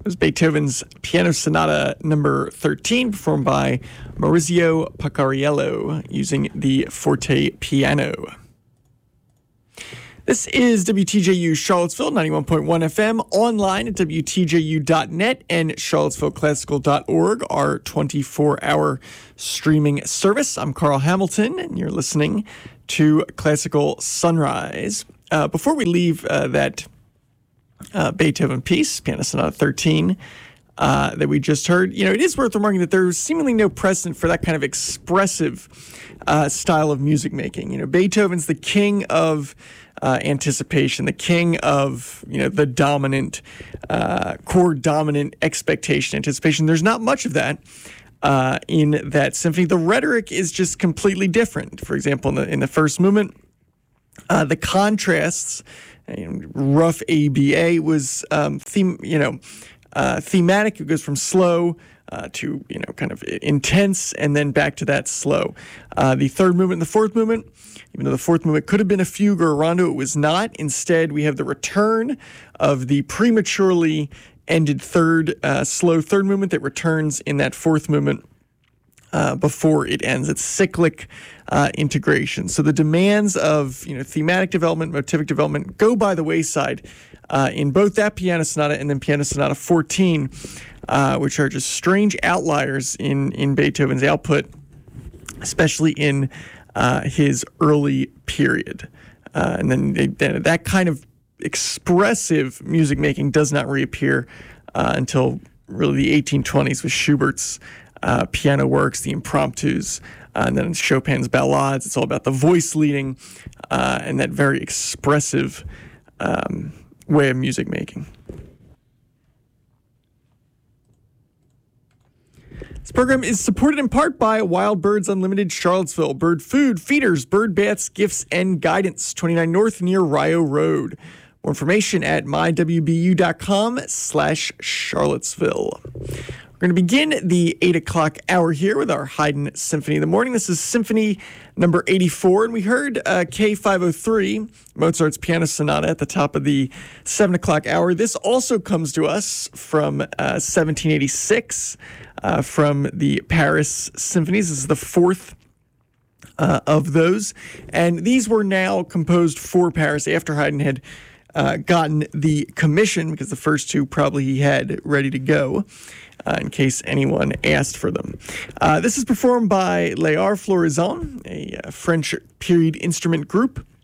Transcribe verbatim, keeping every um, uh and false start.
was Beethoven's Piano Sonata number thirteen, performed by Maurizio Pacariello using the forte piano. This is W T J U Charlottesville, ninety-one point one F M, online at W T J U dot net and Charlottesville Classical dot org, our twenty-four hour streaming service. I'm Carl Hamilton, and you're listening to Classical Sunrise. Uh, before we leave uh, that uh, Beethoven piece, Piano Sonata thirteen, uh, that we just heard, you know, it is worth remarking that there's seemingly no precedent for that kind of expressive uh, style of music making. You know, Beethoven's the king of Uh, anticipation, the king of, you know, the dominant, uh, core dominant expectation, anticipation. There's not much of that uh, in that symphony. The rhetoric is just completely different. For example, in the, in the first movement, uh, the contrasts, you know, rough A B A was, um, theme, you know, uh, thematic. It goes from slow Uh, to, you know, kind of intense, and then back to that slow. Uh, the third movement and the fourth movement, even though the fourth movement could have been a fugue or a rondo, it was not. Instead, we have the return of the prematurely ended third, uh, slow third movement that returns in that fourth movement uh, before it ends. It's cyclic uh, integration. So the demands of, you know, thematic development, motivic development go by the wayside uh, in both that Piano Sonata and then Piano Sonata fourteen, Uh, which are just strange outliers in, in Beethoven's output, especially in uh, his early period. Uh, and then they, that kind of expressive music making does not reappear uh, until really the eighteen twenties with Schubert's uh, piano works, the impromptus, uh, and then Chopin's ballades. It's all about the voice leading uh, and that very expressive um, way of music making. This program is supported in part by Wild Birds Unlimited Charlottesville. Bird food, feeders, bird baths, gifts, and guidance. twenty-nine North near Rio Road. More information at mywbu.com slash Charlottesville. We're going to begin the eight o'clock hour here with our Haydn Symphony of the Morning. This is Symphony number eighty-four, and we heard uh, K five oh three, Mozart's Piano Sonata, at the top of the seven o'clock hour. This also comes to us from uh, seventeen eighty-six. Uh, from the Paris symphonies. This is the fourth uh, of those. And these were now composed for Paris after Haydn had uh, gotten the commission, because the first two probably he had ready to go uh, in case anyone asked for them. Uh, this is performed by Les Arts Florisants, a uh, French period instrument group.